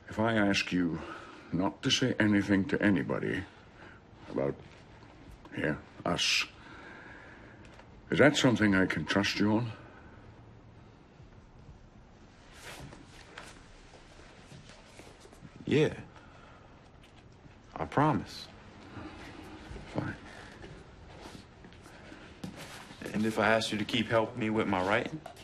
If I ask you not to say anything to anybody about, us, is that something I can trust you on? Yeah. I promise. Fine. And if I ask you to keep helping me with my writing?